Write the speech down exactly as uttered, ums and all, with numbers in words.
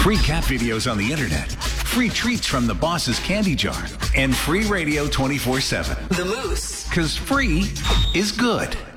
free cat videos on the internet, free treats from the boss's candy jar, and free radio twenty-four seven. The Moose. Because free is good.